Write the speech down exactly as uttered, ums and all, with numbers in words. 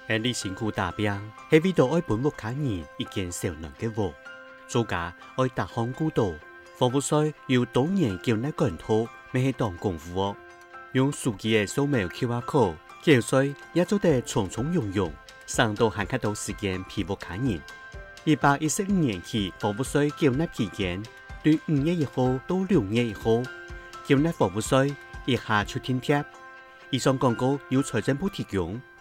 喺你辛苦打拼，係為到愛本木卡人一件小難嘅活，做家愛達康古道，防腐水要多年叫那管土，未係當功夫哦。用手機嘅掃描 Q R code， 叫水也做得從從容容，省到限卡到時間皮木卡人。一百一十五年起，防腐水叫那期間，對五月一號到六月一號，叫那防腐水一下出天貼。以上廣告由財政部提供。